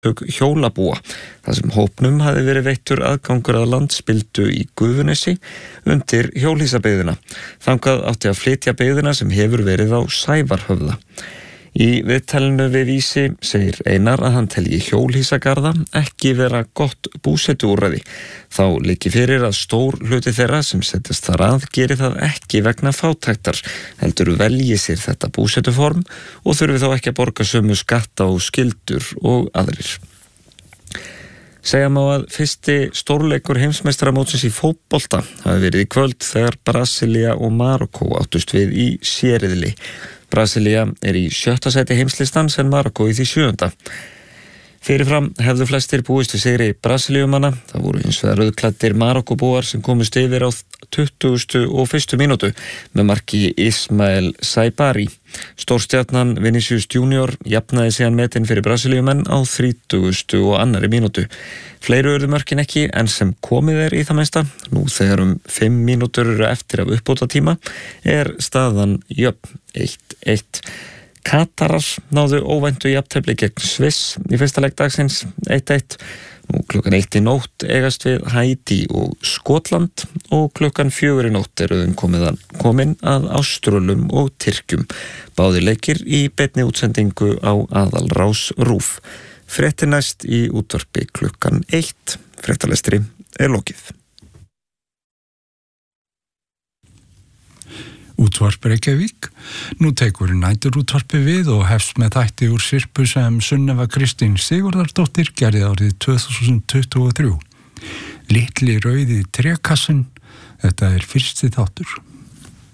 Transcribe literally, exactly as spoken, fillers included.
samtök hjólabúa, þar sem hópnum hafði verið veittur aðgangur að landspildu í Gufunesi undir hjólhýsabyggðina. Þangað átti að flytja byggðina sem hefur verið á Sævarhöfða. Í viðtalinu við Vísi segir Einar að hann telji hjólhýsagarða ekki vera gott búsetuúrræði. Þá liggi fyrir að stór hluti þeirra sem setjast þar að geri það ekki vegna fátæktar, heldur velji sér þetta búsetuform og þurfi þá ekki að borga sömu skatta og skyldur og aðrir. Segja má að fyrsti stórleikur heimsmeistaramótsins í fótbolta hafi verið í kvöld þegar Brasilía og Marokkó áttust við í sérriðli. Brasilía er í sjötta sæti heimslistans en Marokkó í því sjöunda. Fyrirfram hefðu flestir búist við sigri Brasilíumanna. Það voru hins vegar rauðklæddir Marokkóbúar sem komust yfir á tuttugustu og fyrstu mínútu með marki Ismael Saibari. Stórstjarnan Vinicius Junior jafnaði síðan metin fyrir Brasilíumenn á þrítugustu og annarri mínútu. Fleiri urðu mörkin ekki en sem komið er í það mesta. Nú þegar um fimm mínútur eru eftir af uppbótartíma er staðan jöfn eitt eitt. Katarar náðu óvæntu jafntefli gegn Sviss í fyrsta leik dagsins eitt eitt. Nú klukkan eitt í nótt eigast við Haítí og Skotland og klukkan fjögur í nótt eru þeim komin að Áströlum og Tyrkjum. Báðir leikir í beinni útsendingu á aðalrás RÚV. Fréttir næst í útvarpi klukkan eitt. Fréttalestri er lokið. Útvarp Reykjavík. Nú tekur næturútvarpi við og hefst með þætti úr sirpu sem Sunneva Kristín Sigurðardóttir gerði árið tvö þúsund tuttugu og þrjú. Litli rauði trékassin, þetta er fyrsti þáttur.